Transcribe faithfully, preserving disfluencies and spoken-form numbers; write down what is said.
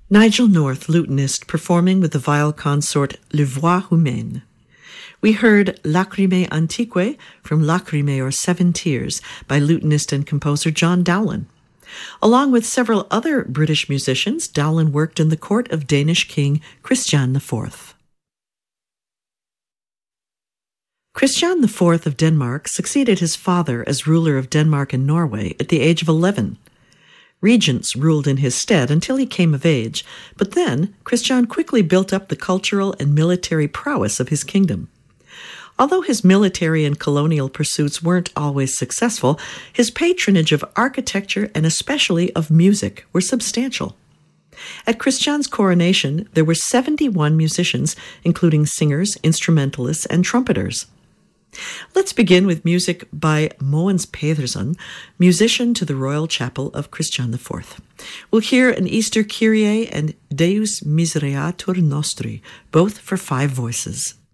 Nigel North, lutenist, performing with the viol consort Le Voix Humaine. We heard Lacrimae Antiquae from Lacrimae or Seven Tears by lutenist and composer John Dowland. Along with several other British musicians, Dowland worked in the court of Danish king Christian the Fourth. Christian the Fourth of Denmark succeeded his father as ruler of Denmark and Norway at the age of eleven. Regents ruled in his stead until he came of age, but then Christian quickly built up the cultural and military prowess of his kingdom. Although his military and colonial pursuits weren't always successful, his patronage of architecture and especially of music were substantial. At Christian's coronation, there were seventy-one musicians, including singers, instrumentalists, and trumpeters. Let's begin with music by Mogens Pedersen, musician to the Royal Chapel of Christian the Fourth. We'll hear an Easter Kyrie and Deus Misereatur Nostri, both for five voices.